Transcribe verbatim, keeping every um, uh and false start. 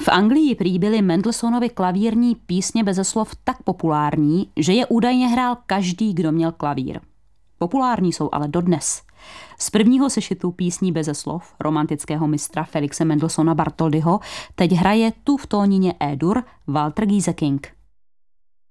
V Anglii prý byly Mendelssohnovy klavírní písně beze slov tak populární, že je údajně hrál každý, kdo měl klavír. Populární jsou ale dodnes. Z prvního sešitu písní beze slov romantického mistra Felixe Mendelssohna Bartholdyho teď hraje tu v tónině E-dur Walter Gieseking.